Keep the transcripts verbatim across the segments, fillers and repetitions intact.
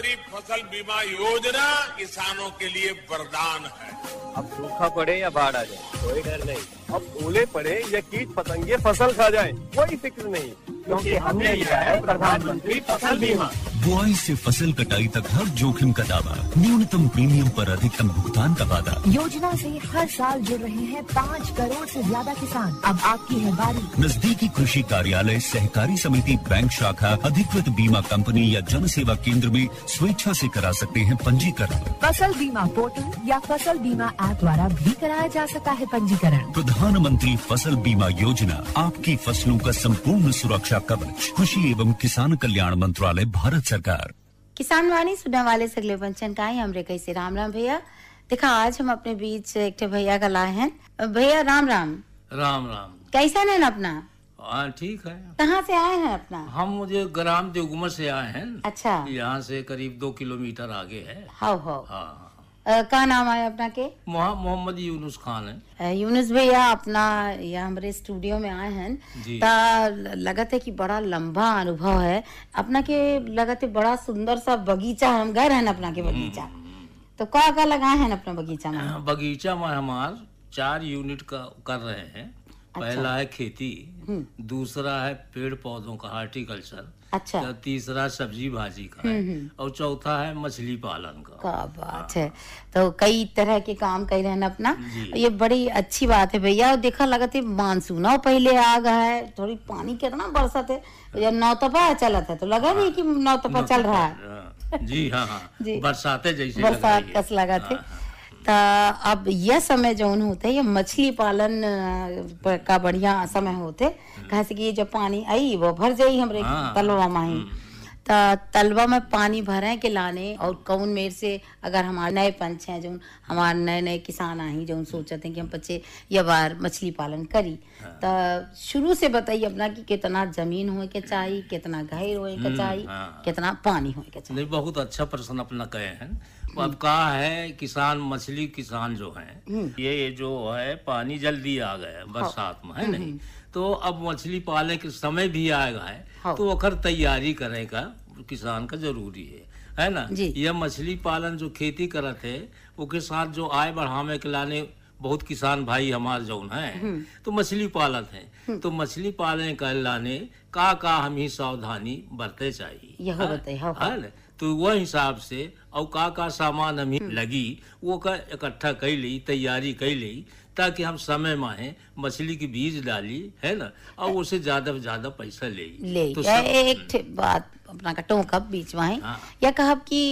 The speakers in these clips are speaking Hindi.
फसल बीमा योजना किसानों के लिए वरदान है। अब सूखा पड़े या बाढ़ आ जाए कोई डर नहीं, अब ओले पड़े या कीट पतंगे फसल खा जाए कोई फिक्र नहीं, क्योंकि हमने लिया है प्रधानमंत्री फसल बीमा। बुआई से फसल कटाई तक हर जोखिम का दावा, न्यूनतम प्रीमियम पर अधिकतम भुगतान का वादा। योजना से हर साल जुड़ रहे हैं पाँच करोड़ से ज्यादा किसान। अब आपकी है बारी। नजदीकी कृषि कार्यालय, सहकारी समिति, बैंक शाखा, अधिकृत बीमा कंपनी या जन सेवा केंद्र में स्वेच्छा से करा सकते हैं पंजीकरण। फसल बीमा पोर्टल या फसल बीमा ऐप द्वारा भी कराया जा सकता है पंजीकरण। प्रधानमंत्री फसल बीमा योजना, आपकी फसलों का संपूर्ण सुरक्षा कवच। कृषि एवं किसान कल्याण मंत्रालय, भारत सरकार। किसान वाणी सुनने वाले सगले पंचन का हमरे कैसे राम राम भैया। देखा आज हम अपने बीच एक भैया का लाए हैं। भैया राम राम। राम राम। कैसा है अपना? हाँ ठीक है। कहाँ से आए हैं अपना? हम मुझे ग्राम देवगुमर से आए हैं। अच्छा। यहाँ से करीब दो किलोमीटर आगे है। हाँ हाँ। हाँ। क्या नाम है अपना के? मोहम्मद यूनुस खान है। यूनुस भैया अपना यहाँ हमारे स्टूडियो में आए हैं ता लगत है कि बड़ा लंबा अनुभव है अपना के। लगत है बड़ा सुंदर सा बगीचा, हम गए हैं अपना के बगीचा, तो क्या क्या लगाए हैं अपना बगीचा में? बगीचा में हमार चार यूनिट का कर रहे हैं। अच्छा। पहला है खेती, दूसरा है पेड़ पौधों का हार्टिकल्चर, अच्छा, तीसरा सब्जी भाजी का है, और चौथा है मछली पालन का। क्या बात है। तो कई तरह के काम कर रहे हैं अपना, ये बड़ी अच्छी बात है भैया। देखा लगत है मानसून पहले आ गया है, थोड़ी पानी कितना बरसत है, या नौतपा चला था तो लगा नहीं कि नौतपा चल रहा है। जी हाँ हाँ, बरसाते जैसे बरसात कस लगा थे। तो अब यह समय जो होते है ये मछली पालन का बढ़िया समय होते, कहा से कि ये जब पानी आई वो भर जाई हमरे तलवा में, तो तलवा में पानी भरे के लाने, और कौन मेर से अगर हमारे नए पंच हैं जो हमारे नए नए किसान आई जो सोचते हैं कि हम बच्चे ये बार मछली पालन करी, तो शुरू से बताइए अपना कि कितना जमीन होए के चाहिए, कितना गहर होए के चाहिए, कितना पानी होए के चाहिए। बहुत अच्छा प्रश्न अपना कहे हैं। अब कहा है किसान, मछली किसान जो हैं, ये जो है पानी जल्दी आ गया बरसात में, है नहीं, तो अब मछली पालने के समय भी आएगा है, तो अखर तैयारी करने का किसान का जरूरी है, है ना। यह मछली पालन जो खेती करते है उसके साथ जो आय बढ़ाने के लाने बहुत किसान भाई हमारे जो है तो मछली पालत है, तो मछली पालने के लाने का का हम ही सावधानी बरते चाहिए, है ना। तो वह हिसाब से और का का सामान हमें लगी वो का इकट्ठा कर ली, तैयारी कर ली, ताकि हम समय में मछली की बीज डाली, है ना, और उसे ज्यादा से ज्यादा पैसा ले ले तो सब... एक बात अपना का टोका बीच में हाँ। या कहा कि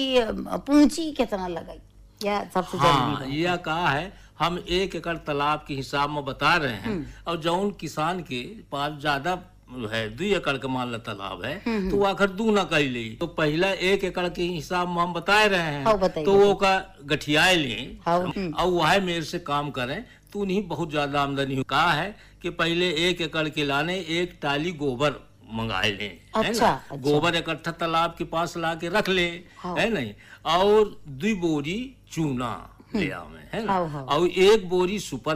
पूंजी कितना लगाई या सबसे हाँ, यह कहा है हम एक एकड़ तालाब के हिसाब में बता रहे हैं, और जौन किसान के पास ज्यादा है दो एकड़ का मान ला तालाब है तो वो आखिर दू ना कर ली, तो पहला एक एकड़ के हिसाब में हम बता रहे हैं, तो वो का गठियाए लें और वह मेरे से काम करें तो उन्हीं बहुत ज्यादा आमदनी हो। कहा है कि पहले एक एकड़ के लाने एक टाली गोबर मंगाए लें, अच्छा, है ना, अच्छा। गोबर इकट्ठा तालाब के पास ला के रख ले, है नहीं, और दो बोरी चूना ले आवे, है ना, और एक बोरी सुपर